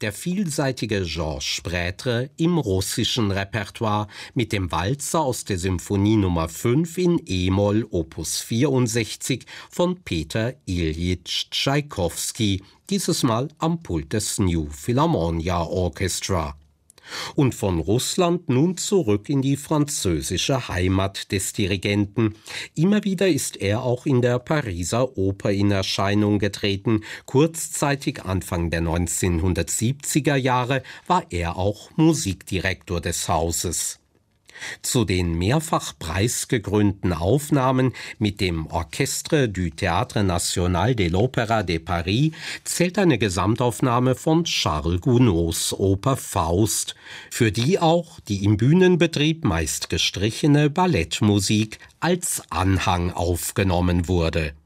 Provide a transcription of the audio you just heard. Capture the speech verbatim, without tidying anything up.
der vielseitige Georges Prêtre im russischen Repertoire mit dem Walzer aus der Symphonie Nummer fünf in E-Moll Opus vierundsechzig von Peter Iljitsch Tschaikowski, dieses Mal am Pult des New Philharmonia Orchestra. Und von Russland nun zurück in die französische Heimat des Dirigenten. Immer wieder ist er auch in der Pariser Oper in Erscheinung getreten. Kurzzeitig Anfang der neunzehnhundertsiebziger Jahre war er auch Musikdirektor des Hauses. Zu den mehrfach preisgekrönten Aufnahmen mit dem Orchestre du Théâtre National de l'Opéra de Paris zählt eine Gesamtaufnahme von Charles Gounods Oper Faust, für die auch die im Bühnenbetrieb meist gestrichene Ballettmusik als Anhang aufgenommen wurde.